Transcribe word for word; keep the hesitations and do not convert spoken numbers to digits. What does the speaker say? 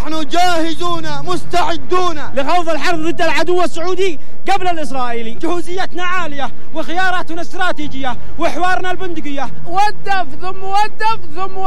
ونحن جاهزون مستعدون لخوض الحرب ضد العدو السعودي قبل الإسرائيلي. جهوزيتنا عالية وخياراتنا استراتيجية وحوارنا البندقية. ودف ثم ودف ثم